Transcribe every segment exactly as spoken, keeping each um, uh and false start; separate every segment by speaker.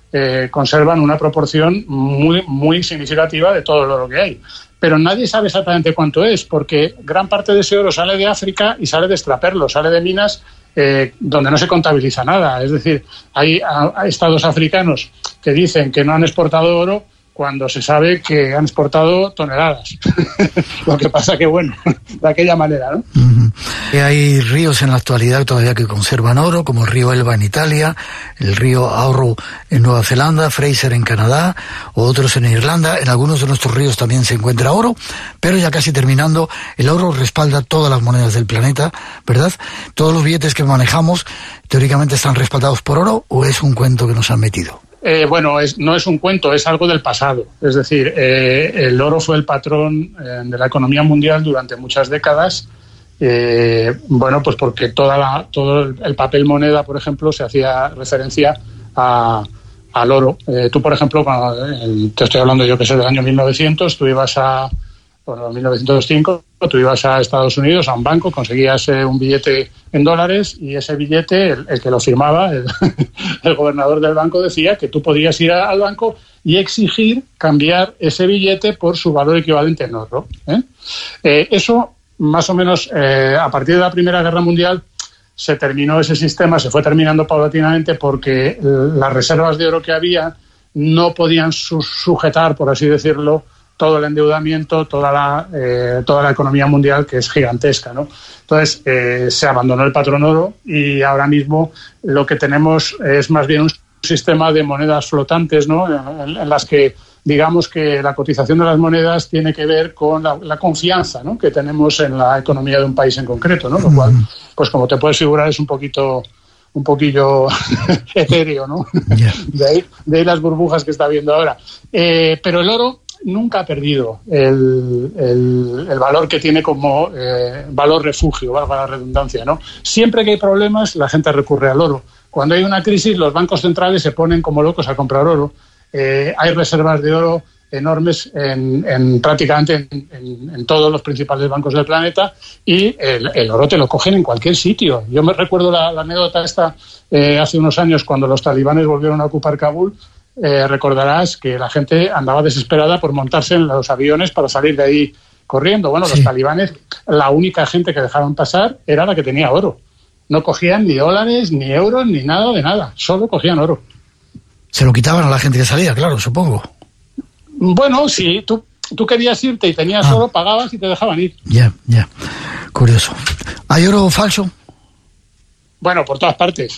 Speaker 1: eh, conservan una proporción muy, muy significativa de todo el oro que hay. Pero nadie sabe exactamente cuánto es, porque gran parte de ese oro sale de África y sale de extraperlo, sale de minas eh, donde no se contabiliza nada. Es decir, hay, hay estados africanos que dicen que no han exportado oro cuando se sabe que han exportado toneladas. Lo que pasa que, bueno, de aquella manera, ¿no?
Speaker 2: Uh-huh. Hay ríos en la actualidad todavía que conservan oro, como el río Elba en Italia, el río Auro en Nueva Zelanda, Fraser en Canadá, o otros en Irlanda. En algunos de nuestros ríos también se encuentra oro, pero ya casi terminando, el oro respalda todas las monedas del planeta, ¿verdad? Todos los billetes que manejamos, teóricamente, están respaldados por oro, ¿o es un cuento que nos han metido?
Speaker 1: Eh, bueno, es, no es un cuento, es algo del pasado. Es decir, eh, el oro fue el patrón eh, de la economía mundial durante muchas décadas. Eh, bueno, pues porque toda la, todo el papel moneda, por ejemplo, se hacía referencia a, al oro. Eh, tú, por ejemplo, cuando, eh, te estoy hablando yo que sé del año mil novecientos, tú ibas a, bueno, mil novecientos cinco, tú ibas a Estados Unidos, a un banco, conseguías eh, un billete en dólares y ese billete, el, el que lo firmaba, el, el gobernador del banco, decía que tú podías ir a, al banco y exigir cambiar ese billete por su valor equivalente en oro. ¿eh? Eh, eso, más o menos, eh, a partir de la Primera Guerra Mundial, se terminó ese sistema, se fue terminando paulatinamente porque las reservas de oro que había no podían su- sujetar, por así decirlo, todo el endeudamiento, toda la eh, toda la economía mundial, que es gigantesca, ¿no? Entonces, eh, se abandonó el patrón oro y ahora mismo lo que tenemos es más bien un sistema de monedas flotantes, ¿no? En, en las que, digamos que la cotización de las monedas tiene que ver con la, la confianza, ¿no?, que tenemos en la economía de un país en concreto, ¿no? Lo cual, pues como te puedes figurar, es un poquito... un poquillo etéreo, ¿no? Yeah. De ahí, de ahí las burbujas que está viendo ahora. Eh, pero el oro nunca ha perdido el, el, el valor que tiene como eh, valor refugio, valga la redundancia, ¿no? Siempre que hay problemas, la gente recurre al oro. Cuando hay una crisis, los bancos centrales se ponen como locos a comprar oro. Eh, hay reservas de oro enormes en, en prácticamente en, en, en todos los principales bancos del planeta y el, el oro te lo cogen en cualquier sitio. Yo me recuerdo la, la anécdota esta eh, hace unos años cuando los talibanes volvieron a ocupar Kabul. Eh, recordarás que la gente andaba desesperada por montarse en los aviones para salir de ahí corriendo. Bueno, sí. Los talibanes, la única gente que dejaron pasar era la que tenía oro. No cogían ni dólares, ni euros, ni nada de nada. Solo cogían oro.
Speaker 2: Se lo quitaban a la gente que salía, claro, supongo.
Speaker 1: Bueno, sí, tú, tú querías irte y tenías ah. oro, pagabas y te dejaban ir.
Speaker 2: Ya, yeah, ya. Yeah. Curioso. ¿Hay oro falso?
Speaker 1: Bueno, por todas partes.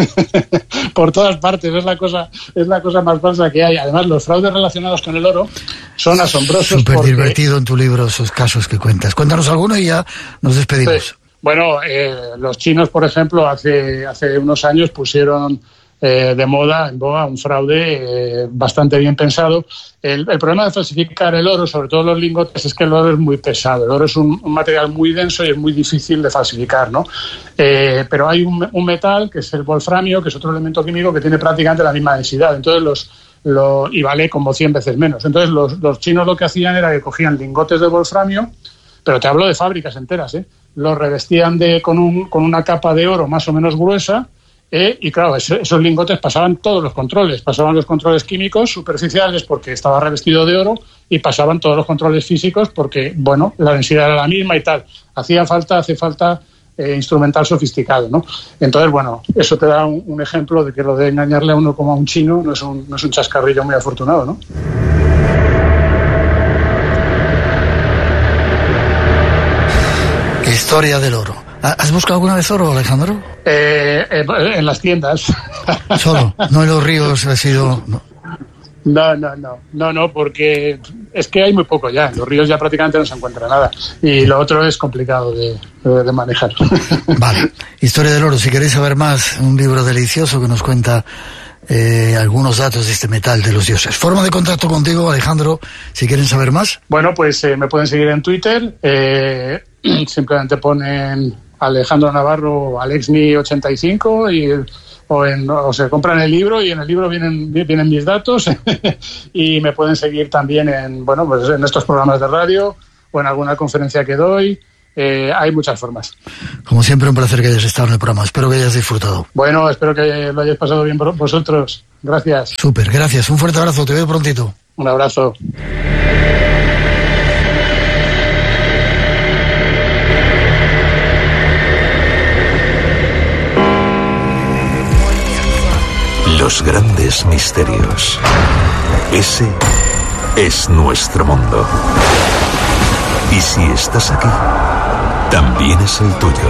Speaker 1: Por todas partes. Es la cosa es la cosa más falsa que hay. Además, los fraudes relacionados con el oro son asombrosos.
Speaker 2: Súper
Speaker 1: porque...
Speaker 2: divertido en tu libro esos casos que cuentas. Cuéntanos alguno y ya nos despedimos.
Speaker 1: Sí. Bueno, eh, los chinos, por ejemplo, hace, hace unos años pusieron... Eh, de moda, en boga, un fraude eh, bastante bien pensado. El, el problema de falsificar el oro, sobre todo los lingotes, es que el oro es muy pesado. El oro es un, un material muy denso y es muy difícil de falsificar, ¿no? Eh, pero hay un, un metal, que es el wolframio, que es otro elemento químico que tiene prácticamente la misma densidad. Entonces los, los y vale como cien veces menos. Entonces los, los chinos lo que hacían era que cogían lingotes de wolframio, pero te hablo de fábricas enteras, ¿eh? Los revestían de, con, un, con una capa de oro más o menos gruesa. Eh, y claro, esos lingotes pasaban todos los controles, pasaban los controles químicos superficiales porque estaba revestido de oro y pasaban todos los controles físicos porque, bueno, la densidad era la misma y tal. Hacía falta, hace falta eh, instrumental sofisticado, ¿no? Entonces, bueno, eso te da un, un ejemplo de que lo de engañarle a uno como a un chino no es un, no es un chascarrillo muy afortunado, ¿no?
Speaker 2: Historia del oro. ¿Has buscado alguna vez oro, Alejandro?
Speaker 1: Eh, eh, en las tiendas.
Speaker 2: Solo, no en los ríos ha sido... No.
Speaker 1: no, no, no, no, no, porque es que hay muy poco ya. En los ríos ya prácticamente no se encuentra nada. Y lo otro es complicado de, de manejar.
Speaker 2: Vale, Historia del oro. Si queréis saber más, un libro delicioso que nos cuenta eh, algunos datos de este metal de los dioses. Forma de contacto contigo, Alejandro, si quieren saber más.
Speaker 1: Bueno, pues eh, me pueden seguir en Twitter. Eh, simplemente ponen Alejandro Navarro, Alexmi ochenta y cinco y o, en, o se compran el libro y en el libro vienen vienen mis datos y me pueden seguir también en bueno pues en estos programas de radio o en alguna conferencia que doy. Eh, hay muchas formas.
Speaker 2: Como siempre, un placer que hayas estado en el programa. Espero que hayas disfrutado.
Speaker 1: Bueno, espero que lo hayáis pasado bien vosotros. Gracias.
Speaker 2: Súper, gracias. Un fuerte abrazo, te veo prontito.
Speaker 1: Un abrazo.
Speaker 3: Los grandes misterios. Ese es nuestro mundo. Y si estás aquí, también es el tuyo.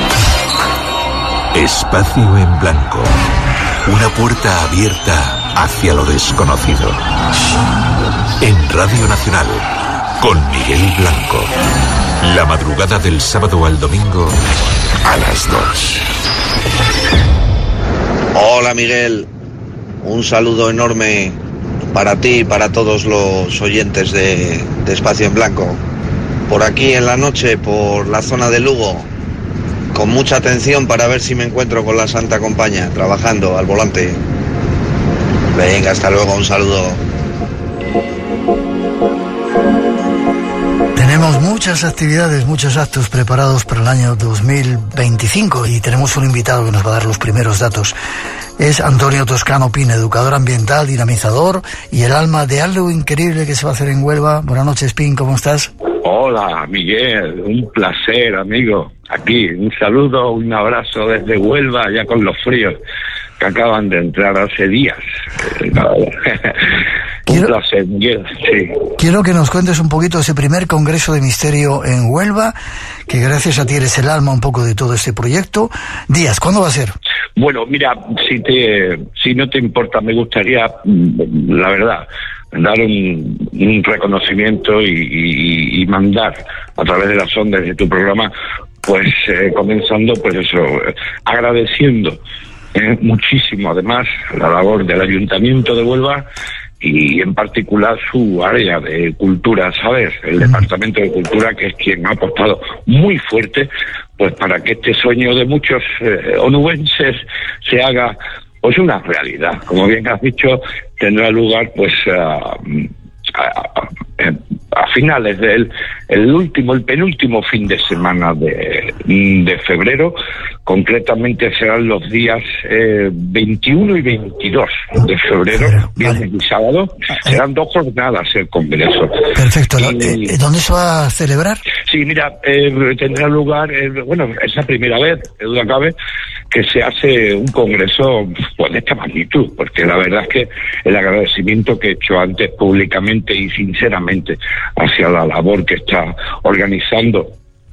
Speaker 3: Espacio en Blanco. Una puerta abierta hacia lo desconocido. En Radio Nacional, con Miguel Blanco. La madrugada del sábado al domingo a las dos.
Speaker 4: Hola Miguel, un saludo enorme para ti y para todos los oyentes de, de Espacio en Blanco. Por aquí en la noche, por la zona de Lugo, con mucha atención para ver si me encuentro con la Santa Compañía, trabajando al volante. Venga, hasta luego, un saludo.
Speaker 2: Tenemos muchas actividades, muchos actos preparados para el año dos mil veinticinco y tenemos un invitado que nos va a dar los primeros datos. Es Antonio Toscano Pin, educador ambiental, dinamizador y el alma de algo increíble que se va a hacer en Huelva. Buenas noches, Pin, ¿cómo estás?
Speaker 5: Hola, Miguel, un placer, amigo. Aquí, un saludo, un abrazo desde Huelva, ya con los fríos que acaban de entrar hace días. Un
Speaker 2: Quiero,
Speaker 5: placer, Miguel, sí.
Speaker 2: Quiero que nos cuentes un poquito ese primer Congreso de Misterio en Huelva, que gracias a ti eres el alma un poco de todo este proyecto. Díaz, ¿cuándo va a ser?
Speaker 5: Bueno, mira, si te, si no te importa, me gustaría, la verdad, dar un, un reconocimiento y, y, y mandar a través de las ondas de tu programa, pues eh, comenzando, pues eso, eh, agradeciendo eh, muchísimo, además, la labor del Ayuntamiento de Huelva y en particular su área de cultura, ¿sabes? El Departamento de Cultura, que es quien ha apostado muy fuerte pues para que este sueño de muchos eh, onubenses se haga pues una realidad. Como bien has dicho, tendrá lugar pues a, a, a finales del el último, el penúltimo fin de semana de, de febrero. Concretamente serán los días eh, veintiuno y veintidós de febrero, vale. Viernes y sábado. Serán dos jornadas el Congreso.
Speaker 2: Perfecto. Y, ¿dónde se va a celebrar?
Speaker 5: Sí, mira, eh, tendrá lugar, eh, bueno, es la primera vez, de duda cabe, que se hace un congreso pues, de esta magnitud, porque la verdad es que el agradecimiento que he hecho antes públicamente y sinceramente hacia la labor que está organizando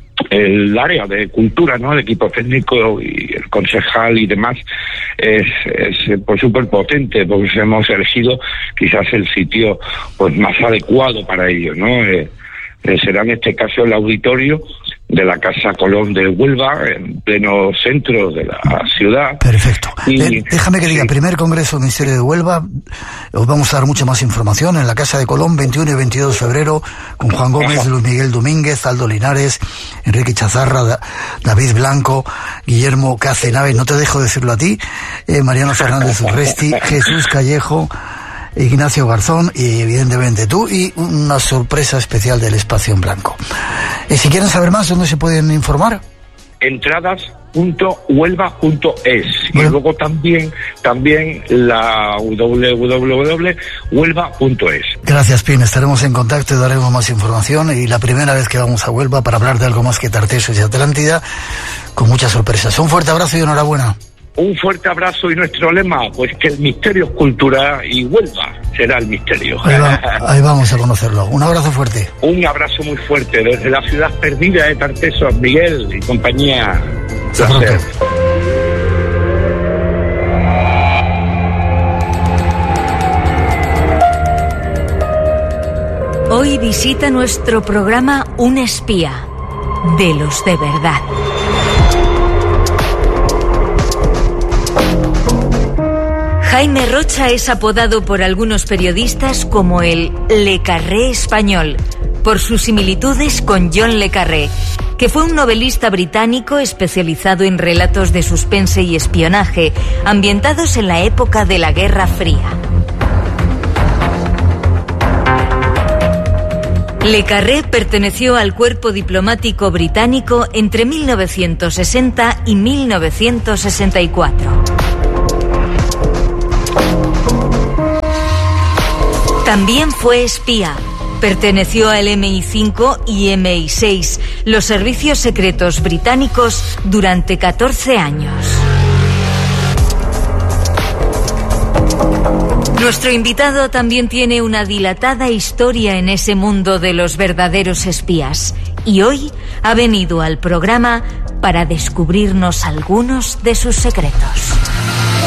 Speaker 5: el área de cultura, ¿no? El equipo técnico y el concejal y demás es, es pues súper potente, porque hemos elegido quizás el sitio pues más adecuado para ello, ¿no? Eh, eh, será en este caso el auditorio de la Casa Colón de Huelva, en pleno centro de la ciudad.
Speaker 2: Perfecto.
Speaker 5: Y,
Speaker 2: eh, déjame que diga, sí. Primer Congreso del Ministerio de Huelva, os vamos a dar mucha más información en la Casa de Colón, veintiuno y veintidós de febrero, con Juan Gómez, Ajá. Luis Miguel Domínguez, Aldo Linares, Enrique Chazarra, da, David Blanco, Guillermo Cacenave, no te dejo decirlo a ti, eh, Mariano Fernández Urresti, Jesús Callejo, Ignacio Garzón y evidentemente tú, y una sorpresa especial del Espacio en Blanco. Eh, si quieren saber más, ¿dónde se pueden informar?
Speaker 5: Entradas punto huelva punto es bueno. Y luego también también la doble u doble u doble punto huelva punto es.
Speaker 2: Gracias, Pin, estaremos en contacto y daremos más información, y la primera vez que vamos a Huelva para hablar de algo más que Tartesos y Atlántida, con muchas sorpresas. Un fuerte abrazo y enhorabuena.
Speaker 5: Un fuerte abrazo, y nuestro lema, pues que el misterio es cultura y Huelva será el misterio.
Speaker 2: Ahí, va, ahí vamos a conocerlo. Un abrazo fuerte.
Speaker 5: Un abrazo muy fuerte desde la ciudad perdida de Tartesos, Miguel y compañía. Placer.
Speaker 6: Hoy visita nuestro programa un espía, de los de verdad. Jaime Rocha es apodado por algunos periodistas como el Le Carré español, por sus similitudes con John Le Carré, que fue un novelista británico especializado en relatos de suspense y espionaje, ambientados en la época de la Guerra Fría. Le Carré perteneció al cuerpo diplomático británico entre mil novecientos sesenta y mil novecientos sesenta y cuatro. También fue espía. Perteneció al eme i cinco y eme i seis, los servicios secretos británicos, durante catorce años. Nuestro invitado también tiene una dilatada historia en ese mundo de los verdaderos espías y hoy ha venido al programa para descubrirnos algunos de sus secretos.